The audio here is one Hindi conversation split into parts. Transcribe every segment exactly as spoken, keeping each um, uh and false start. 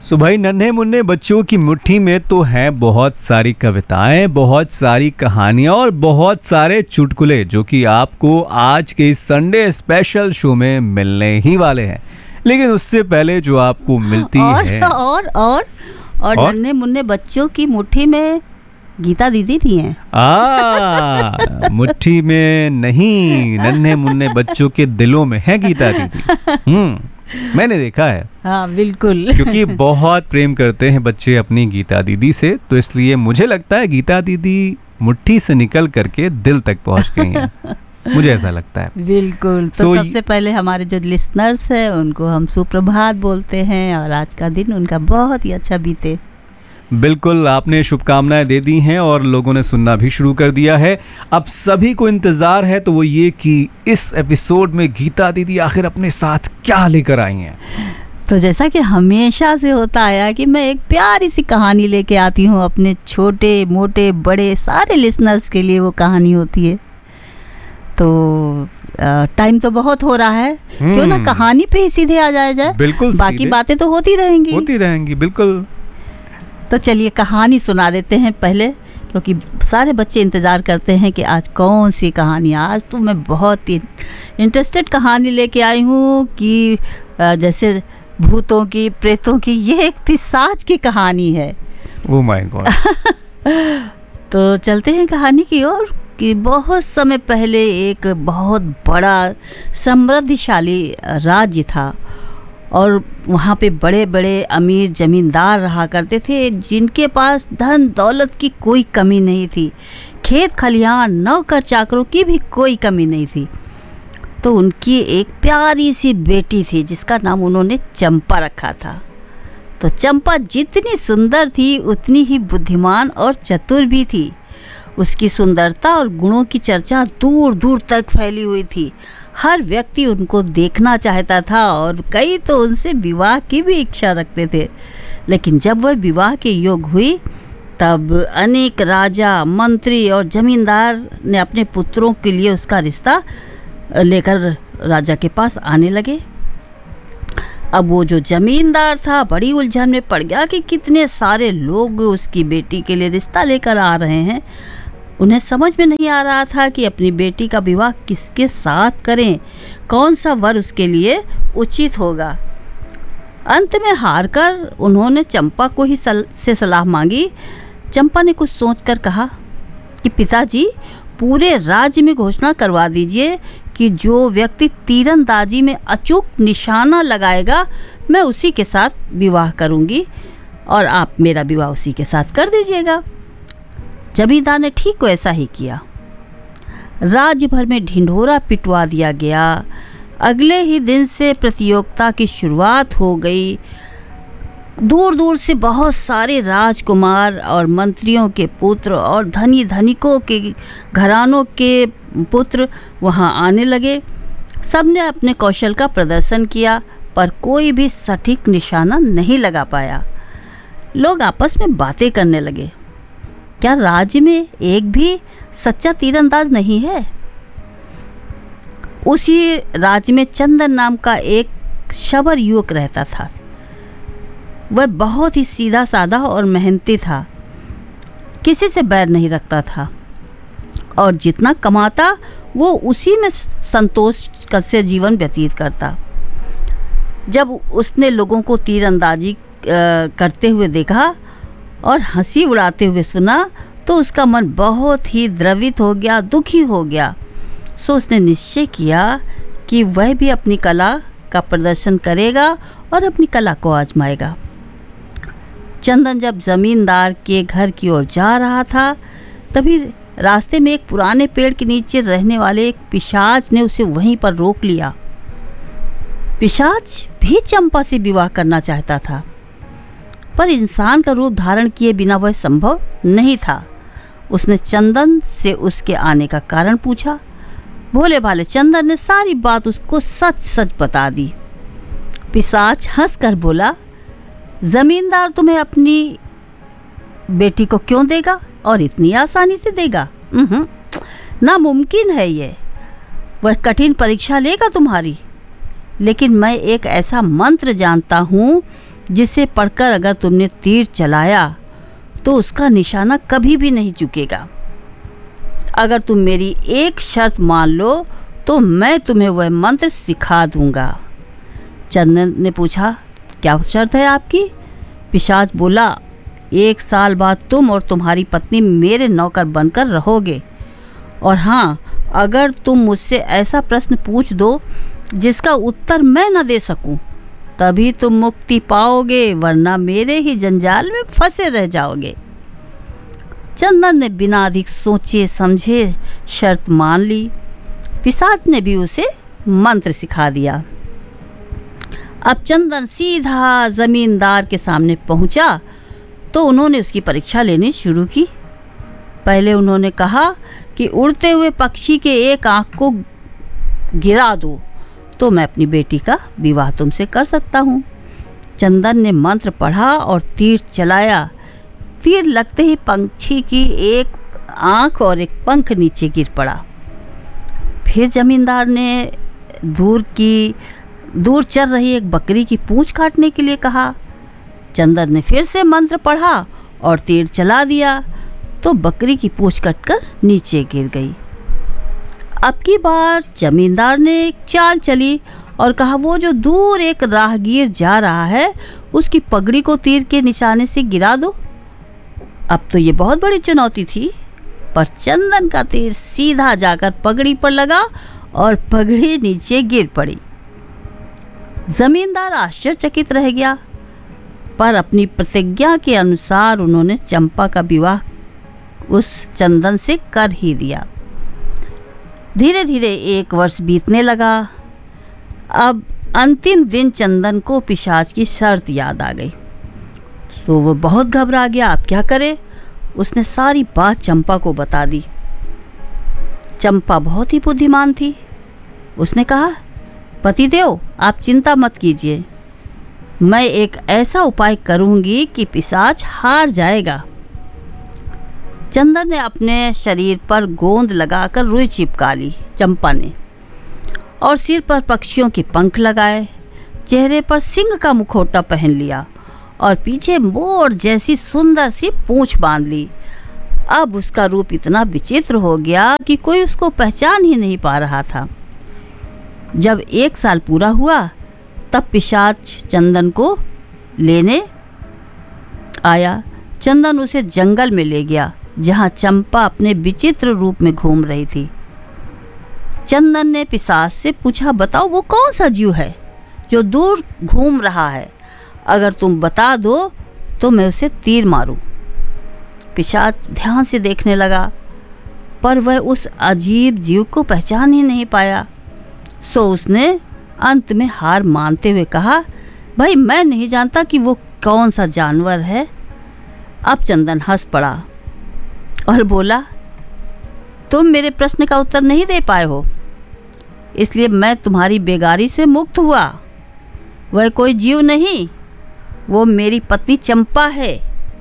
सो भाई नन्हे मुन्ने बच्चों की मुट्ठी में तो हैं बहुत सारी कविताएं, बहुत सारी कहानियां और बहुत सारे चुटकुले जो कि आपको आज के इस संडे स्पेशल शो में मिलने ही वाले हैं। लेकिन उससे पहले जो आपको मिलती और, है और और और, और नन्हे मुन्ने बच्चों की मुट्ठी में गीता दीदी भी हैं। आ, मुट्ठी में नहीं, नन्हे मुन्ने बच्चों के दिलों में है गीता दीदी। हम्म मैंने देखा है। हाँ बिल्कुल। क्योंकि बहुत प्रेम करते हैं बच्चे अपनी गीता दीदी से, तो इसलिए मुझे लगता है गीता दीदी मुट्ठी से निकल करके दिल तक पहुंच गई हैं। मुझे ऐसा लगता है। बिल्कुल। तो so, सबसे पहले हमारे जो लिसनर्स हैं उनको हम सुप्रभात बोलते हैं और आज का दिन उनका बहुत ही अच्छा बीते। बिल्कुल, आपने शुभकामनाएं दे दी हैं और लोगों ने सुनना भी शुरू कर दिया है। अब सभी को इंतजार है तो वो ये कि इस एपिसोड में गीता दीदी आखिर अपने साथ क्या लेकर आई हैं। तो जैसा कि हमेशा से होता आया कि मैं एक प्यारी सी कहानी लेके आती हूँ अपने छोटे मोटे बड़े सारे लिसनर्स के लिए। वो कहानी होती है तो टाइम तो बहुत हो रहा है, क्यों ना कहानी पे ही सीधे आ जाया जाए। बिल्कुल, बाकी बातें तो होती रहेंगी होती रहेंगी बिल्कुल। तो चलिए कहानी सुना देते हैं पहले, क्योंकि सारे बच्चे इंतज़ार करते हैं कि आज कौन सी कहानी। आज तो मैं बहुत ही इंटरेस्टेड कहानी लेके आई हूँ कि जैसे भूतों की, प्रेतों की, ये एक पिशाच की कहानी है। Oh my God. तो चलते हैं कहानी की ओर कि बहुत समय पहले एक बहुत बड़ा समृद्धिशाली राज्य था और वहाँ पे बड़े बड़े अमीर जमींदार रहा करते थे जिनके पास धन दौलत की कोई कमी नहीं थी। खेत खलिहान नौकर चाकरों की भी कोई कमी नहीं थी। तो उनकी एक प्यारी सी बेटी थी जिसका नाम उन्होंने चंपा रखा था। तो चंपा जितनी सुंदर थी उतनी ही बुद्धिमान और चतुर भी थी। उसकी सुंदरता और गुणों की चर्चा दूर दूर तक फैली हुई थी। हर व्यक्ति उनको देखना चाहता था और कई तो उनसे विवाह की भी इच्छा रखते थे। लेकिन जब वह विवाह के योग हुई तब अनेक राजा, मंत्री और जमींदार ने अपने पुत्रों के लिए उसका रिश्ता लेकर राजा के पास आने लगे। अब वो जो जमींदार था बड़ी उलझन में पड़ गया कि कितने सारे लोग उसकी बेटी के लिए रिश्ता लेकर आ रहे हैं। उन्हें समझ में नहीं आ रहा था कि अपनी बेटी का विवाह किसके साथ करें, कौन सा वर उसके लिए उचित होगा। अंत में हारकर उन्होंने चंपा को ही सल, से सलाह मांगी। चंपा ने कुछ सोचकर कहा कि पिताजी, पूरे राज्य में घोषणा करवा दीजिए कि जो व्यक्ति तीरंदाजी में अचूक निशाना लगाएगा मैं उसी के साथ विवाह करूंगी और आप मेरा विवाह उसी के साथ कर दीजिएगा। जमींदार ने ठीक वैसा ही किया। राज्य भर में ढिंढोरा पिटवा दिया गया। अगले ही दिन से प्रतियोगिता की शुरुआत हो गई। दूर दूर से बहुत सारे राजकुमार और मंत्रियों के पुत्र और धनी धनिकों के घरानों के पुत्र वहां आने लगे। सबने अपने कौशल का प्रदर्शन किया पर कोई भी सटीक निशाना नहीं लगा पाया। लोग आपस में बातें करने लगे, क्या राज्य में एक भी सच्चा तीरंदाज नहीं है? उसी राज्य में चंदन नाम का एक शबर युवक रहता था। वह बहुत ही सीधा साधा और मेहनती था, किसी से बैर नहीं रखता था और जितना कमाता वो उसी में संतोष से जीवन व्यतीत करता। जब उसने लोगों को तीरंदाजी करते हुए देखा और हंसी उड़ाते हुए सुना तो उसका मन बहुत ही द्रवित हो गया, दुखी हो गया। सो उसने निश्चय किया कि वह भी अपनी कला का प्रदर्शन करेगा और अपनी कला को आजमाएगा। चंदन जब जमींदार के घर की ओर जा रहा था तभी रास्ते में एक पुराने पेड़ के नीचे रहने वाले एक पिशाच ने उसे वहीं पर रोक लिया। पिशाच भी चंपा से विवाह करना चाहता था पर इंसान का रूप धारण किए बिना वह संभव नहीं था। उसने चंदन से उसके आने का कारण पूछा। भोले भाले चंदन ने सारी बात उसको सच सच बता दी। पिशाच हंसकर बोला, जमींदार तुम्हें अपनी बेटी को क्यों देगा और इतनी आसानी से देगा? नामुमकिन है ये। वह कठिन परीक्षा लेगा तुम्हारी। लेकिन मैं एक ऐसा मंत्र जानता हूँ जिसे पढ़कर अगर तुमने तीर चलाया तो उसका निशाना कभी भी नहीं चूकेगा। अगर तुम मेरी एक शर्त मान लो तो मैं तुम्हें वह मंत्र सिखा दूंगा। चंदन ने पूछा, क्या शर्त है आपकी? पिशाच बोला, एक साल बाद तुम और तुम्हारी पत्नी मेरे नौकर बनकर रहोगे, और हाँ, अगर तुम मुझसे ऐसा प्रश्न पूछ दो जिसका उत्तर मैं न दे सकूं, तभी तुम मुक्ति पाओगे, वरना मेरे ही जंजाल में फंसे रह जाओगे। चंदन ने बिना अधिक सोचे समझे शर्त मान ली। पिशाच ने भी उसे मंत्र सिखा दिया। अब चंदन सीधा जमींदार के सामने पहुंचा तो उन्होंने उसकी परीक्षा लेनी शुरू की। पहले उन्होंने कहा कि उड़ते हुए पक्षी के एक आंख को गिरा दो तो मैं अपनी बेटी का विवाह तुमसे कर सकता हूँ। चंदन ने मंत्र पढ़ा और तीर चलाया। तीर लगते ही पंछी की एक आंख और एक पंख नीचे गिर पड़ा। फिर जमींदार ने दूर की दूर चल रही एक बकरी की पूंछ काटने के लिए कहा। चंदन ने फिर से मंत्र पढ़ा और तीर चला दिया तो बकरी की पूंछ कटकर नीचे गिर गई। अब की बार जमींदार ने एक चाल चली और कहा, वो जो दूर एक राहगीर जा रहा है उसकी पगड़ी को तीर के निशाने से गिरा दो। अब तो ये बहुत बड़ी चुनौती थी, पर चंदन का तीर सीधा जाकर पगड़ी पर लगा और पगड़ी नीचे गिर पड़ी। जमींदार आश्चर्यचकित रह गया, पर अपनी प्रतिज्ञा के अनुसार उन्होंने चंपा का विवाह उस चंदन से कर ही दिया। धीरे धीरे एक वर्ष बीतने लगा। अब अंतिम दिन चंदन को पिशाच की शर्त याद आ गई, तो वो बहुत घबरा गया। अब क्या करे? उसने सारी बात चंपा को बता दी। चंपा बहुत ही बुद्धिमान थी। उसने कहा, पतिदेव, आप चिंता मत कीजिए, मैं एक ऐसा उपाय करूंगी कि पिशाच हार जाएगा। चंदन ने अपने शरीर पर गोंद लगाकर रुई चिपका ली चंपा ने, और सिर पर पक्षियों के पंख लगाए, चेहरे पर सिंह का मुखौटा पहन लिया और पीछे मोर जैसी सुंदर सी पूंछ बांध ली। अब उसका रूप इतना विचित्र हो गया कि कोई उसको पहचान ही नहीं पा रहा था। जब एक साल पूरा हुआ तब पिशाच चंदन को लेने आया। चंदन उसे जंगल में ले गया जहां चंपा अपने विचित्र रूप में घूम रही थी। चंदन ने पिशाच से पूछा, बताओ वो कौन सा जीव है जो दूर घूम रहा है? अगर तुम बता दो तो मैं उसे तीर मारूं। पिशाच ध्यान से देखने लगा, पर वह उस अजीब जीव को पहचान ही नहीं पाया। सो उसने अंत में हार मानते हुए कहा, भाई मैं नहीं जानता कि वो कौन सा जानवर है। अब चंदन हंस पड़ा और बोला, तुम मेरे प्रश्न का उत्तर नहीं दे पाए हो, इसलिए मैं तुम्हारी बेगारी से मुक्त हुआ। वह कोई जीव नहीं, वो मेरी पत्नी चंपा है।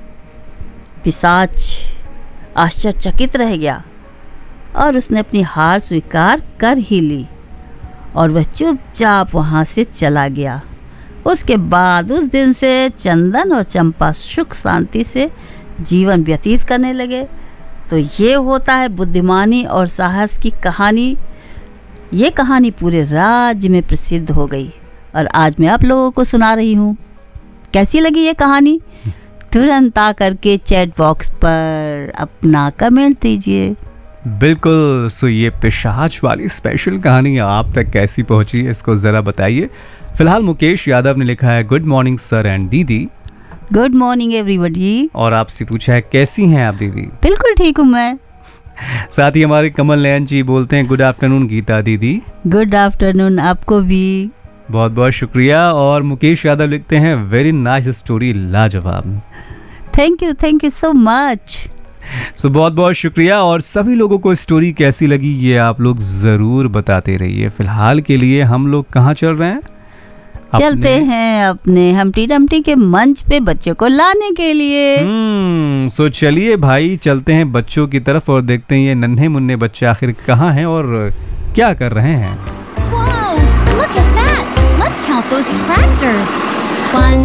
पिशाच आश्चर्यचकित रह गया और उसने अपनी हार स्वीकार कर ही ली और वह चुपचाप वहाँ से चला गया। उसके बाद उस दिन से चंदन और चंपा सुख शांति से जीवन व्यतीत करने लगे। तो ये होता है बुद्धिमानी और साहस की कहानी। ये कहानी पूरे राज्य में प्रसिद्ध हो गई और आज मैं आप लोगों को सुना रही हूँ। कैसी लगी ये कहानी? तुरंत आकर के चैट बॉक्स पर अपना कमेंट दीजिए। बिल्कुल। सो ये पिशाच वाली स्पेशल कहानी आप तक कैसी पहुंची, इसको ज़रा बताइए। फिलहाल मुकेश यादव ने लिखा है, गुड मॉर्निंग सर एंड दीदी। Good morning everybody. और आपसे पूछा है, कैसी हैं आप दीदी? बिल्कुल ठीक हूँ मैं। साथ ही हमारे कमल नयन जी बोलते हैं, गुड आफ्टरनून गीता दीदी। गुड आफ्टरनून आपको भी। बहुत बहुत शुक्रिया। और मुकेश यादव लिखते हैं, वेरी नाइस स्टोरी, लाजवाब। Thank you thank you so much. सो बहुत बहुत शुक्रिया। और सभी लोगों को स्टोरी कैसी लगी ये आप लोग ज़रूर बताते रहिए। फिलहाल के लिए हम लोग कहाँ चल रहे हैं? चलते हैं अपने हम्टी डम्टी के मंच पे बच्चों को लाने के लिए। हम्म सो चलिए भाई, चलते हैं बच्चों की तरफ और देखते हैं ये नन्हे मुन्ने बच्चे आखिर कहाँ हैं और क्या कर रहे हैं। Wow, look at that. Let's count those tractors. One,